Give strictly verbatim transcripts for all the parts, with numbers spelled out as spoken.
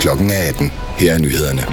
Klokken er atten. Her er nyhederne.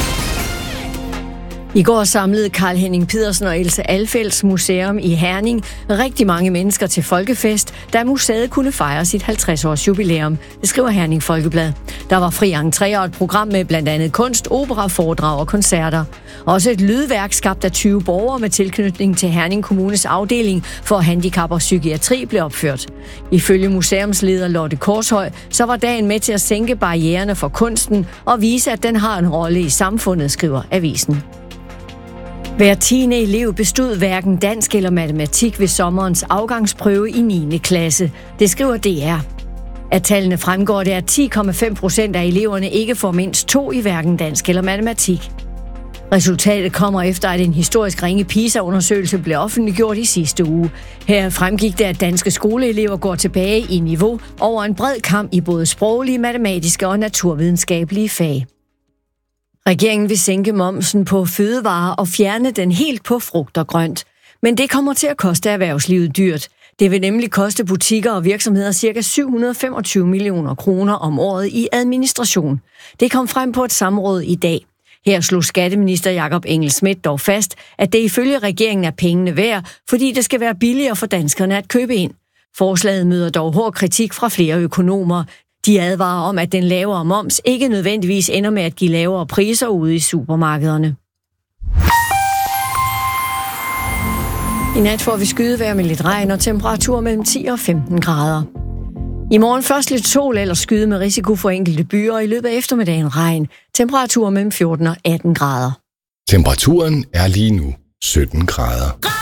I går samlede Carl Henning Pedersen og Else Alfelds Museum i Herning rigtig mange mennesker til folkefest, da museet kunne fejre sit halvtreds års jubilæum. Det skriver Herning Folkeblad. Der var fri entré og et program med blandt andet kunst, opera, foredrag og koncerter. Også et lydværk skabt af tyve borgere med tilknytning til Herning Kommunes afdeling for handicap og psykiatri blev opført. Ifølge museumsleder Lotte Korshøj, så var dagen med til at sænke barriererne for kunsten og vise, at den har en rolle i samfundet, skriver avisen. Hver tiende elev bestod hverken dansk eller matematik ved sommerens afgangsprøve i niende klasse. Det skriver D R. Af tallene fremgår det, at ti komma fem procent af eleverne ikke får mindst to i hverken dansk eller matematik. Resultatet kommer efter, at en historisk ringe PISA-undersøgelse blev offentliggjort i sidste uge. Her fremgik det, at danske skoleelever går tilbage i niveau over en bred kam i både sproglige, matematiske og naturvidenskabelige fag. Regeringen vil sænke momsen på fødevarer og fjerne den helt på frugt og grønt. Men det kommer til at koste erhvervslivet dyrt. Det vil nemlig koste butikker og virksomheder ca. syv hundrede og femogtyve millioner kroner om året i administration. Det kom frem på et samråd i dag. Her slog skatteminister Jakob Engel-Schmidt dog fast, at det ifølge regeringen er pengene værd, fordi det skal være billigere for danskerne at købe ind. Forslaget møder dog hård kritik fra flere økonomer. De advarer om, at den lavere moms ikke nødvendigvis ender med at give lavere priser ude i supermarkederne. I nat får vi skydevejr med lidt regn og temperatur mellem ti og femten grader. I morgen først lidt sol eller skyde med risiko for enkelte byer, og i løbet af eftermiddagen regn. Temperatur mellem fjorten og atten grader. Temperaturen er lige nu sytten grader.